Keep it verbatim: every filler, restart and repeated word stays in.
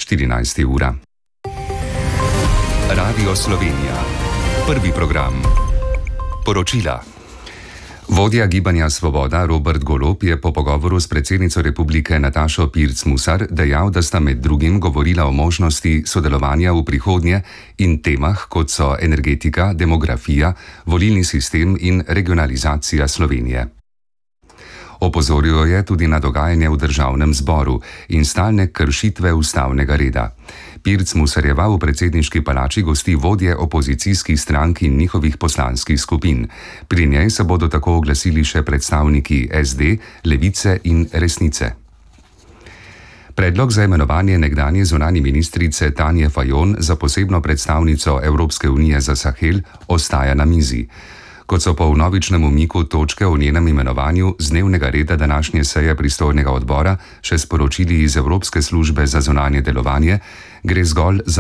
štirinajsta ura. Radio Slovenija. Prvi program. Poročila. Vodja Gibanja Svoboda Robert Golob je po pogovoru s predsednico republike Natašo Pirc Musar dejal, da sta med drugim govorila o možnosti sodelovanja v prihodnje in temah, kot so energetika, demografija, volilni sistem in regionalizacija Slovenije. Opozoril je tudi na dogajanje v državnem zboru in stalne kršitve ustavnega reda. Pirc Musarjeva v predsedniški palači gosti vodje opozicijskih strank in njihovih poslanskih skupin. Pri njej se bodo tako oglasili še predstavniki es de, Levice in Resnice. Predlog za imenovanje nekdanje zunanje ministrice Tanje Fajon za posebno predstavnico Evropske unije za Sahel ostaja na mizi. Kot so po vnovičnem umiku točke o njenem imenovanju z dnevnega reda današnje seje pristojnega odbora še sporočili iz Evropske službe za zunanje delovanje, gre zgolj za